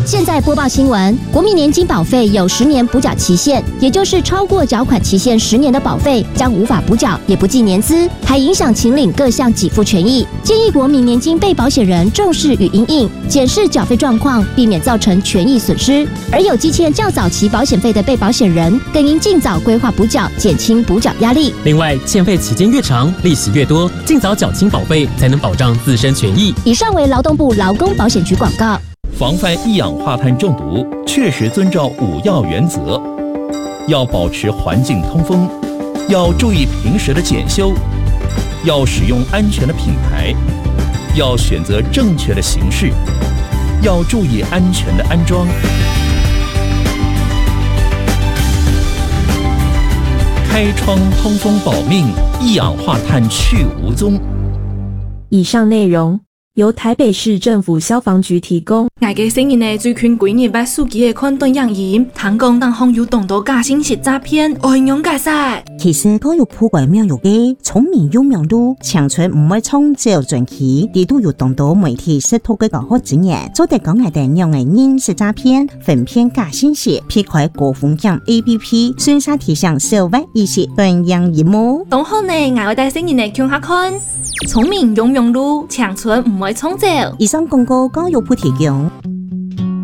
现在播报新闻，国民年金保费有10年补缴期限，也就是超过缴款期限10年的保费将无法补缴，也不计年资，还影响请领各项给付权益。建议国民年金被保险人重视与因应，检视缴费状况，避免造成权益损失。而有积欠较早期保险费的被保险人，更应尽早规划补缴，减轻补缴压力。 另外，欠费期间越长，利息越多，尽早缴清保费，才能保障自身权益。 以上为劳动部劳工保险局广告。 防范一氧化碳中毒，确实遵照5要原则：要保持环境通风，要注意平时的检修，要使用安全的品牌，要选择正确的形式，要注意安全的安装。开窗通风保命，一氧化碳去无踪。 以上内容由台北市政府消防局提供。 我嘅聲音呢，最近幾日把手機嘅看短影音，聽講當行有動到假信息詐騙，我用解釋。 其實都有鋪鬼廟有嘅，聰明有名路，長春唔會創造傳奇，地都有動到媒體識透嘅搞好經驗，做得講嘅人用嘅人是詐騙，分騙假信息，撇開高風險 APP， 宣傳提醒小白意識斷樣一幕。 當好呢，我帶聲音嚟聽下看，聰明有名路，長春唔會創造。 以上廣告由教育部提供。